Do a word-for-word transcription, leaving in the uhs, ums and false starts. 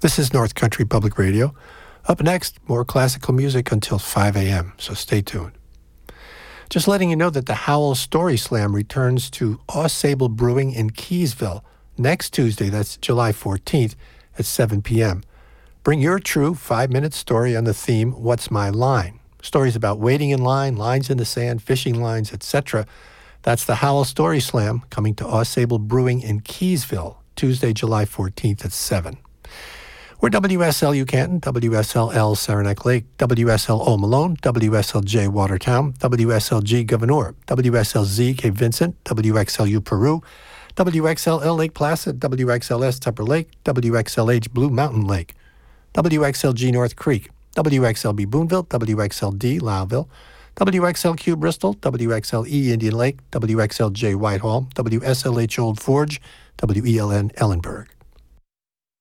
This is North Country Public Radio. Up next, more classical music until five a.m., so stay tuned. Just letting you know that the Howl Story Slam returns to Ausable Brewing in Keysville next Tuesday, that's July fourteenth, at seven p.m. Bring your true five-minute story on the theme, What's My Line? Stories about waiting in line, lines in the sand, fishing lines, et cetera. That's the Howl Story Slam coming to Ausable Brewing in Keysville, Tuesday, July fourteenth at seven. We're W S L U Canton, W S L L Saranac Lake, W S L O Malone, W S L J Watertown, W S L G Gouverneur, W S L Z Cape Vincent, W X L U Peru, W X L L Lake Placid, W X L S Tupper Lake, W X L H Blue Mountain Lake, W X L G North Creek, W X L B Boonville, W X L D Lowville, W X L Q Bristol, W X L E Indian Lake, W X L J Whitehall, W S L H Old Forge, W E L N Ellenburg.